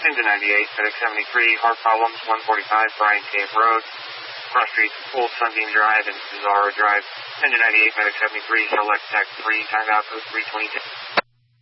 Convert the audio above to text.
Engine 98, FedEx 73, hard problems, 145 Bryant Cave Road, Cross Street, Old Sunbeam Drive, and Cesaro Drive. Engine 98, FedEx 73, select Tech 3, timed out for 322.